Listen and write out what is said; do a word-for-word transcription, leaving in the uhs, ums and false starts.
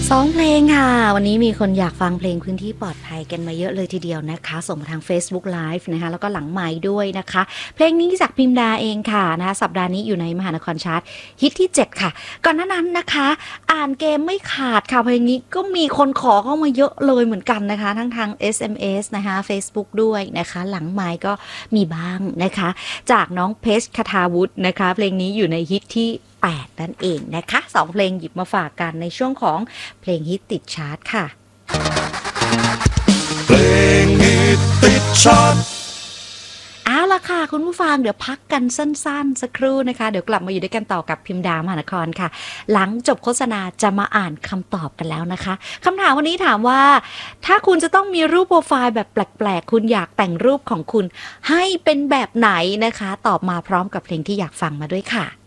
สอง เพลงค่ะ วันนี้มีคนอยากฟังเพลงพื้นที่ปลอดภัยกันมาเยอะเลยทีเดียวนะคะ ส่งมาทางเฟซบุ๊กไลฟ์นะคะ แล้วก็หลังไมค์ด้วยนะคะ เพลงนี้จากพิมดาเองค่ะนะคะ สัปดาห์นี้อยู่ในมหานครชาร์ตฮิตที่ เจ็ด ค่ะ ก่อนหน้านั้นนะคะ อ่านเกมไม่ขาดค่ะ เพลงนี้ก็มีคนขอเข้ามาเยอะเลยเหมือนกันนะคะ ทั้งทาง เอส เอ็ม เอส นะคะ เฟซบุ๊กด้วยนะคะ หลังไมค์ก็มีบ้างนะคะ จากน้องเพชร คทาวุฒินะคะ เพลงนี้อยู่ในฮิตที่ แปด นั่นเองนะคะ สอง เพลงหยิบมาฝากกันในช่วงของเพลงฮิตติดชาร์ตค่ะเพลงฮิตติดชาร์ตเอาล่ะค่ะคุณผู้ฟังเดี๋ยวพักกันสั้นๆสักครู่นะคะ เดี๋ยวกลับมาอยู่ด้วยกันต่อกับพิมดามหานครค่ะ หลังจบโฆษณาจะมาอ่านคำตอบกันแล้วนะคะคำถามวันนี้ถามว่า ถ้าคุณจะต้องมีรูปโปรไฟล์แบบแปลกๆ คุณอยากแต่งรูปของคุณให้เป็นแบบไหนนะคะ ตอบมาพร้อมกับเพลงที่อยากฟังมาด้วยค่ะ